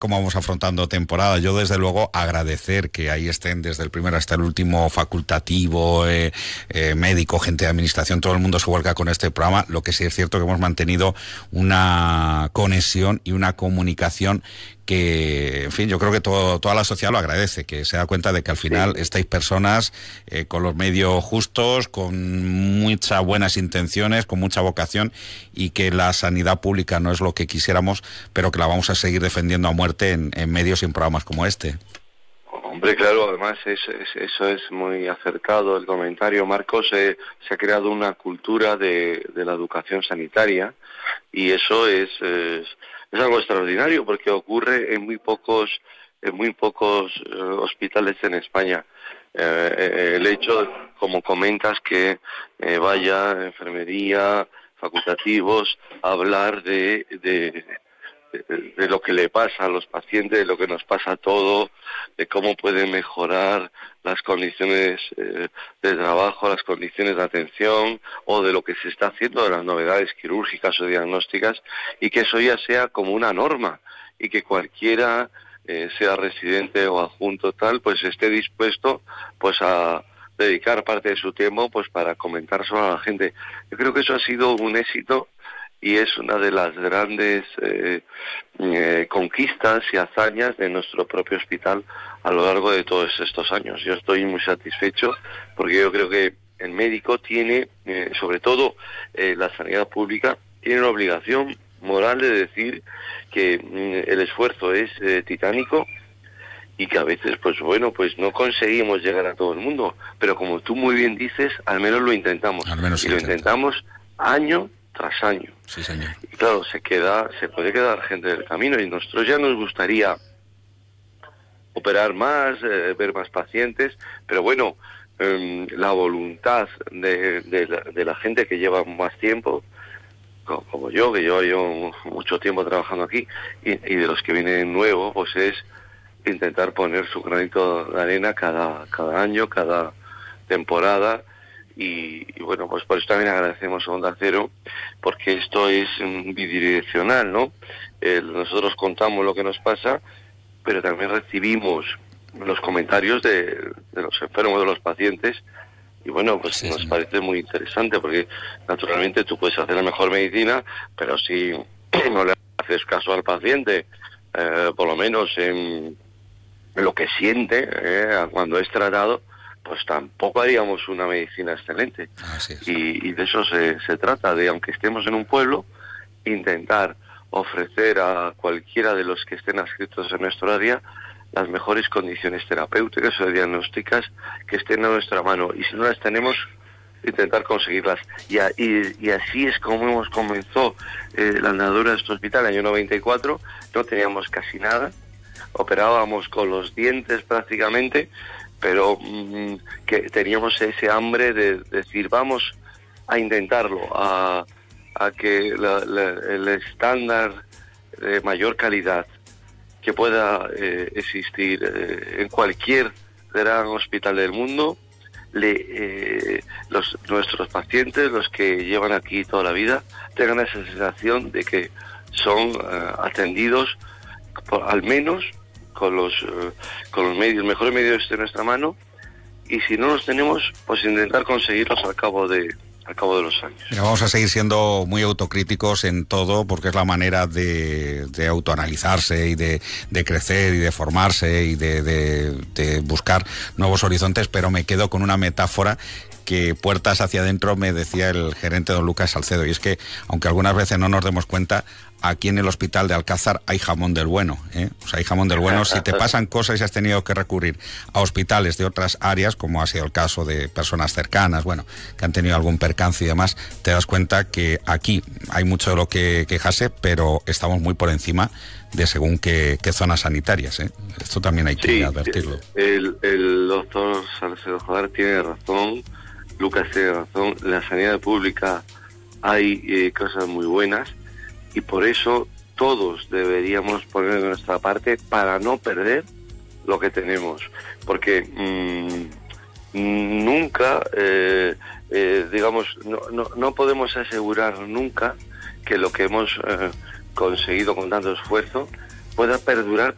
cómo vamos afrontando temporada. Yo, desde luego, agradecer que ahí estén desde el primero hasta el último facultativo, médico, gente de administración, todo el mundo se vuelca con este programa. Lo que sí es cierto que hemos mantenido una conexión y una comunicación que, en fin, yo creo que toda la sociedad lo agradece, que se da cuenta de que al final estáis personas con los medios justos, con muchas buenas intenciones, con mucha vocación, y que la sanidad pública no es lo que quisiéramos, pero que la vamos a seguir defendiendo a muerte en medios y en programas como este. Hombre, claro, además eso es muy acertado el comentario, Marcos. Se ha creado una cultura de la educación sanitaria, y eso es algo extraordinario, porque ocurre en muy pocos hospitales en España. El hecho, como comentas, que vaya enfermería, facultativos, a hablar de lo que le pasa a los pacientes, de lo que nos pasa a todos, de cómo pueden mejorar las condiciones de trabajo, las condiciones de atención, o de lo que se está haciendo, de las novedades quirúrgicas o diagnósticas, y que eso ya sea como una norma, y que cualquiera, sea residente o adjunto tal, pues esté dispuesto pues a dedicar parte de su tiempo pues para comentárselo a la gente. Yo creo que eso ha sido un éxito, y es una de las grandes conquistas y hazañas de nuestro propio hospital a lo largo de todos estos años. Yo estoy muy satisfecho, porque yo creo que el médico tiene, sobre todo la sanidad pública, tiene una obligación moral de decir que el esfuerzo es titánico, y que a veces, pues bueno, pues no conseguimos llegar a todo el mundo, pero como tú muy bien dices, al menos lo intentamos. Y lo intentamos año tras año. Sí, señor. Y claro, se puede quedar gente del camino, y nosotros ya nos gustaría operar más, ver más pacientes, pero bueno, la voluntad de la gente que lleva más tiempo, como yo, que yo llevo mucho tiempo trabajando aquí, y de los que vienen nuevos, pues es intentar poner su granito de arena cada año, cada temporada. Y bueno, pues por eso también agradecemos a Onda Cero, porque esto es bidireccional, ¿no? Nosotros contamos lo que nos pasa, pero también recibimos los comentarios de los enfermos, de los pacientes, y bueno, pues nos parece muy interesante, porque naturalmente tú puedes hacer la mejor medicina, pero si no le haces caso al paciente, por lo menos en lo que siente cuando es tratado, pues tampoco haríamos una medicina excelente. Y de eso se trata, de, aunque estemos en un pueblo, intentar ofrecer a cualquiera de los que estén adscritos en nuestro área las mejores condiciones terapéuticas o diagnósticas que estén a nuestra mano, y si no las tenemos, intentar conseguirlas. Y así es como comenzó la andadura de este hospital. En el año 94 no teníamos casi nada, operábamos con los dientes prácticamente, pero que teníamos ese hambre de decir, vamos a intentarlo, a que el estándar de mayor calidad que pueda existir en cualquier gran hospital del mundo, nuestros pacientes, los que llevan aquí toda la vida, tengan esa sensación de que son atendidos al menos con los medios, mejores medios de nuestra mano, y si no los tenemos, pues intentar conseguirlos al cabo de los años. Mira, vamos a seguir siendo muy autocríticos en todo, porque es la manera de autoanalizarse y de crecer y de formarse y de buscar nuevos horizontes, pero me quedo con una metáfora que puertas hacia adentro me decía el gerente don Lucas Salcedo, y es que, aunque algunas veces no nos demos cuenta, aquí en el hospital de Alcázar hay jamón del bueno, O sea, hay jamón del bueno. Si te pasan cosas y has tenido que recurrir a hospitales de otras áreas, como ha sido el caso de personas cercanas, bueno, que han tenido algún percance y demás, te das cuenta que aquí hay mucho de lo que quejarse, pero estamos muy por encima de según qué zonas sanitarias, Esto también hay que advertirlo. El doctor Salcedo Jodar tiene razón, Lucas tiene razón, en la sanidad pública hay cosas muy buenas, y por eso todos deberíamos poner de nuestra parte para no perder lo que tenemos, porque nunca, digamos, no podemos asegurar nunca que lo que hemos conseguido con tanto esfuerzo pueda perdurar